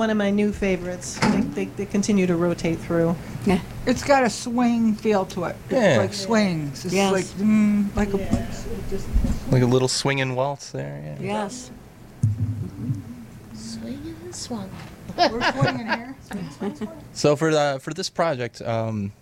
one of my new favorites. They continue to rotate through. Yeah. It's got a swing feel to it. It's Yeah. like swings. It's Yes. like a... Like a little swinging waltz there. Yeah. Yes. Swing and swung. We're swinging here. So for this project, do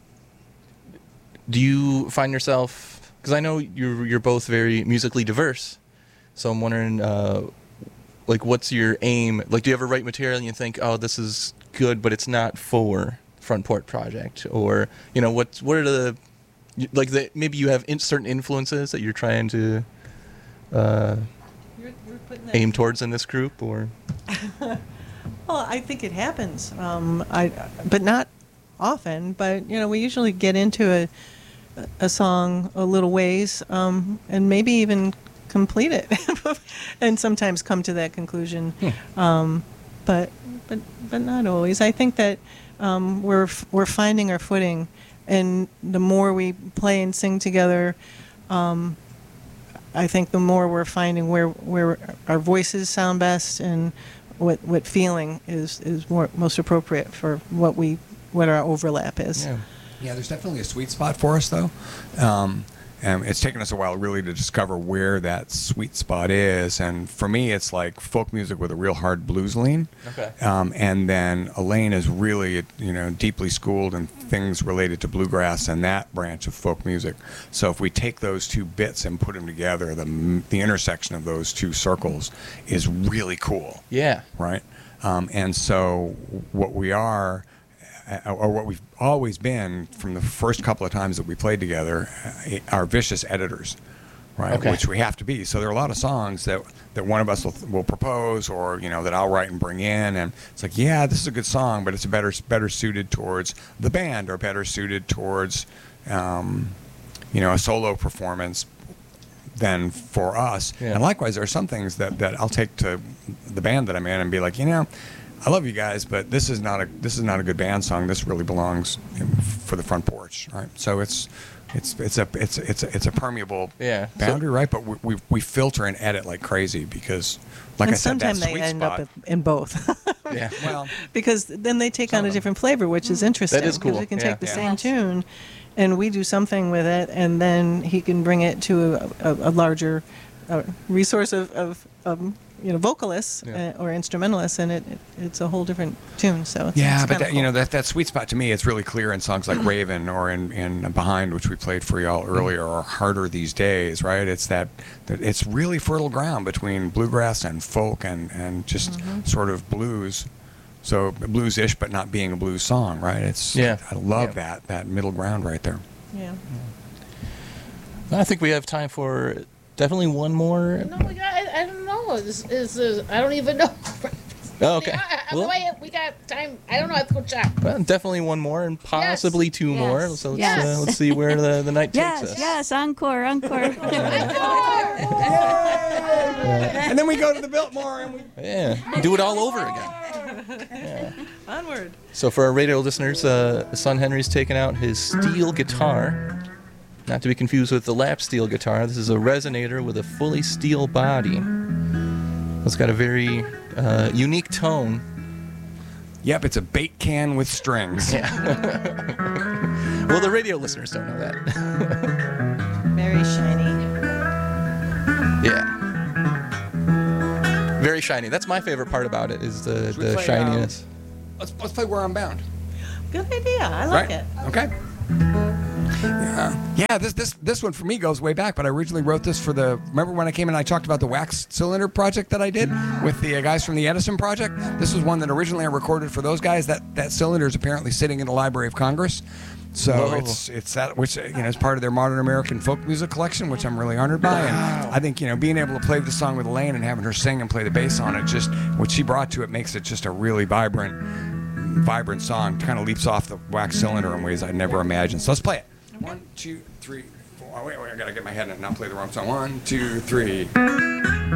you find yourself? Because I know you're both very musically diverse. So I'm wondering, like, what's your aim? Like, do you ever write material and you think, oh, this is good, but it's not for Front Porch Project? Or, you know, what are the, like, maybe you have certain influences that you're trying to aim towards in this group, or? Well, I think it happens, but not often. But you know, we usually get into a song a little ways, and maybe even complete it, and sometimes come to that conclusion. But not always. I think that we're finding our footing, and the more we play and sing together, I think the more we're finding where our voices sound best and what feeling is most appropriate for what our overlap is. Yeah, there's definitely a sweet spot for us, though. And it's taken us a while really to discover where that sweet spot is. And for me, it's like folk music with a real hard blues lean. Okay. And then Elaine is really, deeply schooled in things related to bluegrass and that branch of folk music. So if we take those two bits and put them together, the intersection of those two circles is really cool. Yeah. Right? And so what we are, or what we've always been from the first couple of times that we played together, are vicious editors, right? Okay. Which we have to be. So there are a lot of songs that one of us will propose, or that I'll write and bring in, and it's like, yeah, this is a good song, but it's better suited towards the band, or better suited towards a solo performance than for us. Yeah. And likewise, there are some things that I'll take to the band that I'm in and be like, I love you guys, but this is not a good band song. This really belongs for the Front Porch, right? So it's a permeable boundary, right? But we filter and edit like crazy because, like I said, that sometimes they sweet end spot. up in both. Yeah, well, because then they take on a different flavor, which is interesting. That is cool. Because we can take the Yeah. same tune, and we do something with it, and then he can bring it to a larger resource of vocalists or instrumentalists, and it's a whole different tune. So it's but cool. that sweet spot to me, it's really clear in songs like Raven or in Behind, which we played for y'all earlier, or Harder These Days, right? It's that it's really fertile ground between bluegrass and folk and just sort of blues. So blues-ish, but not being a blues song, right? I love that middle ground right there. Yeah. I think we have time for definitely one more. No, I don't know. I don't even know. Oh, okay. We got time. I don't know. I have to go check. Well, definitely one more, and possibly two more. So let's see where the night takes us. Yes, encore. And then we go to the Biltmore and we do it all over again. Yeah. Onward. So for our radio listeners, son Henry's taken out his steel guitar, not to be confused with the lap steel guitar. This is a resonator with a fully steel body. It's got a very unique tone. Yep, it's a bait can with strings. Yeah. Well, the radio listeners don't know that. Very shiny. Yeah. Very shiny. That's my favorite part about it, is the play, shininess. Let's play Where I'm Bound. Good idea. I like it. Okay. Yeah, this one for me goes way back, but I originally wrote this remember when I came in and I talked about the wax cylinder project that I did with the guys from the Edison Project? This was one that originally I recorded for those guys. That cylinder is apparently sitting in the Library of Congress. So it's that, which is part of their modern American folk music collection, which I'm really honored by. And I think being able to play the song with Elaine and having her sing and play the bass on it, just what she brought to it makes it just a really vibrant song. Kind of leaps off the wax cylinder in ways I'd never imagined. So let's play it. 1, 2, 3, 4. Oh, wait, I gotta get my head in it and not play the wrong song. 1, 2, 3.